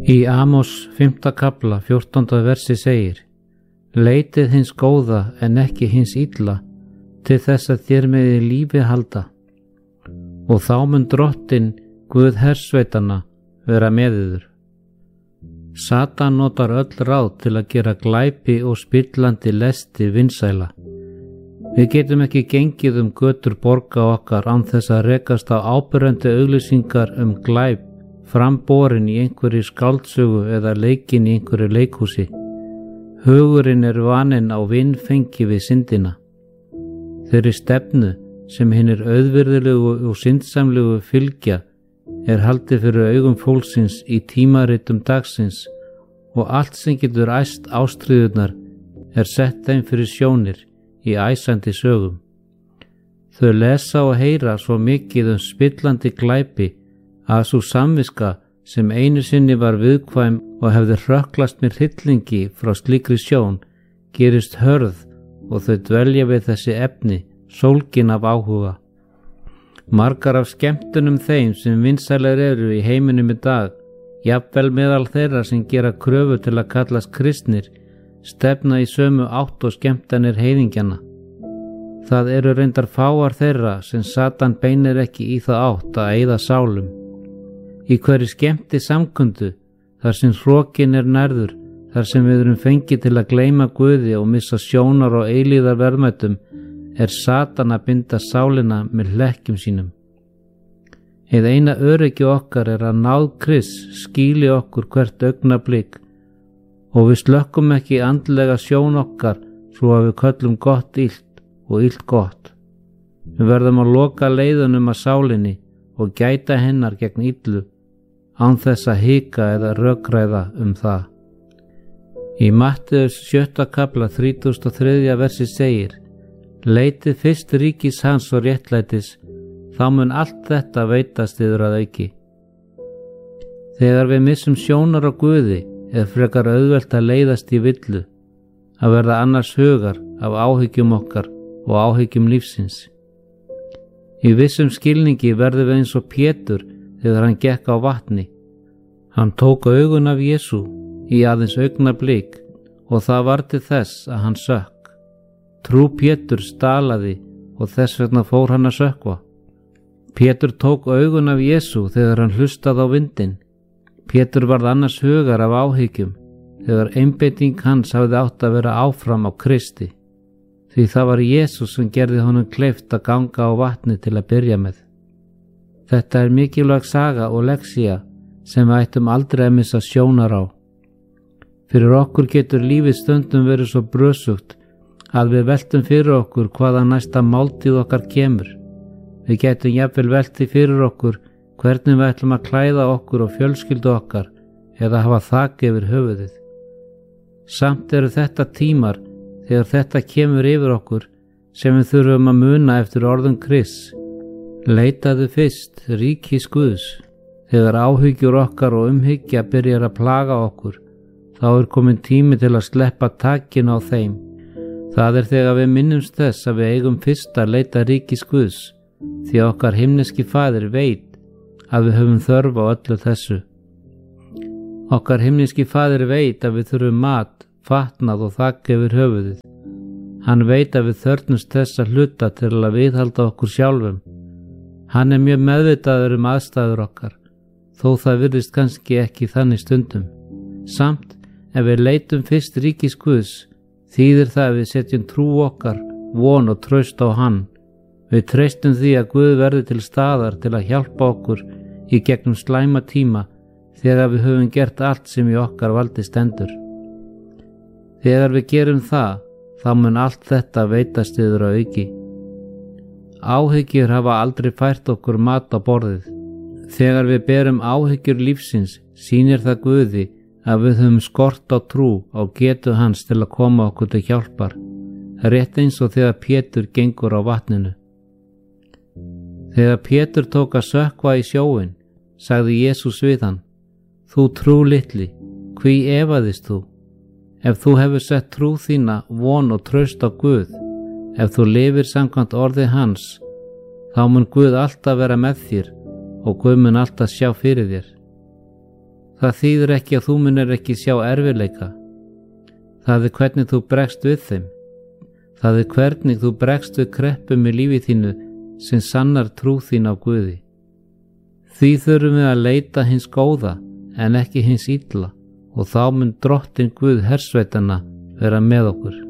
Í Amos 5. kafla 14. versi segir: Leitið hins góða en ekki hins illa, til þess að þér megi lífi halda. Og þá mun Drottinn, Guð hersveitanna, vera með yður. Satan notar öll ráð til að gera glæpi og spillandi lesti vinsæla. Við getum ekki gengið götur borga okkar án þess að rekast á áberandi auglýsingar glæp, framborin í einhverju skáldsögu eða leikin í einhverju leikhúsi. Hugurinn vaninn á vinfengi við syndina. Þeirri stefnu sem hinir auðvirðilegu og syndsamlegu fylgja haldið fyrir augum fólksins í tímaritum dagsins, og allt sem getur æst ástríðurnar sett þeim fyrir sjónir í æsandi sögum. Þau lesa og heyra svo mikið spillandi glæpi að sú samviska sem einu sinni var viðkvæm og hefði hrökklast með hryllingi frá slíkri sjón gerist hörð, og þau dvelja við þessi efni sólgin af áhuga. Margar af skemmtunum þeim sem vinsælir eru í heiminum í dag, jafnvel meðal þeirra sem gera kröfu til að kallast kristnir, stefna í sömu átt og skemmtanir heiðingjana. Það eru reyndar fáar þeirra sem Satan beinir ekki í það átt að eyða sálum. Í hverju skemmti samkundu, þar sem hrokin nærður, þar sem við erum fengið til að gleyma Guði og missa sjónar og eilíðar verðmætum, Satan að binda sálina með hlekkjum sínum. Hið eina öryggi okkar að náð Krists skýli okkur hvert augnablik, og við slökkum ekki andlega sjón okkar svo að við köllum gott illt og illt gott. Við verðum að loka leiðunum að sálinni og gæta hennar gegn illu, án þess að hika eða rökræða það. Í Mattheus 7. kafla 33. versi segir: Leitið fyrst ríkis hans og réttlætis, þá mun allt þetta veitast yður að auki. Þegar við missum sjónar á Guði frekar auðvelt að leiðast í villu, að verða annars hugar af áhyggjum okkar og áhyggjum lífsins. Í vissum skilningi verðum við eins og Pétur þegar hann gekk á vatni. Hann tók augun af Jesú í aðeins augnablik, og það var til þess að hann sökk. Trú Pétur stalaði og þess vegna fór hann að sökkva. Pétur tók augun af Jesú þegar hann hlustaði á vindinn. Pétur varð annars hugar af áhyggjum þegar einbeiting hans hafði átt að vera áfram á Kristi, því það var Jesús sem gerði honum kleift að ganga á vatni til að byrja með. Þetta mikilvæg saga og lexía sem við ættum aldrei að missa sjónar á. Fyrir okkur getur lífið stundum verið svo brösugt að við veltum fyrir okkur hvaða næsta máltíð okkar kemur. Við getum jafnvel velti fyrir okkur hvernig við ætlum að klæða okkur og fjölskyldu okkar eða hafa þak yfir höfuðið. Samt eru þetta tímar þegar þetta kemur yfir okkur sem við þurfum að muna eftir orðum Krists: Leitaðu fyrst ríkis Guðs. Þegar áhyggjur okkar og umhyggja byrjar að plaga okkur, þá komin tími til að sleppa takinu á þeim. Það þegar við minnumst þess að við eigum fyrst að leita ríkis Guðs, því okkar himneski Faðir veit að við höfum þörf á öllu þessu. Okkar himneski Faðir veit að við þurfum mat, fatnað og þak yfir höfuðið. Hann veit að við þörfnumst þessa hluta til að viðhalda okkur sjálfum. Hann mjög meðvitaður aðstæður okkar, þó það virðist kannski ekki þannig stundum. Samt, ef við leitum fyrst ríkis Guðs, þýðir það að við setjum trú okkar, von og traust á hann. Við treystum því að Guð verði til staðar til að hjálpa okkur í gegnum slæma tíma þegar við höfum gert allt sem í okkar valdi stendur. Þegar við gerum það, þá mun allt þetta veitast yður að auki. Áhyggjur hafa aldrei fært okkur mat á borðið. Þegar við berum áhyggjur lífsins, sýnir það Guði að við höfum skort á trú á getu hans til að koma okkur til hjálpar, rétt eins og þegar Pétur gengur á vatninu. Þegar Pétur tók að sökkva í sjóinn, sagði Jesús við hann: Þú trú litli, hví efaðist þú? Ef þú hefur sett trú þína, von og traust á Guð, ef þú lifir samkvæmt orði hans, þá mun Guð alltaf vera með þér og Guð mun alltaf sjá fyrir þér. Það þýðir ekki að þú munir ekki sjá erfiðleika. Það er hvernig þú bregst við þeim. Það er hvernig þú bregst við kreppum í lífi þínu sem sannar trú þín á Guði. Því þurfum við að leita hins góða en ekki hins illa, og þá mun Drottinn Guð hersveitanna vera með okkur.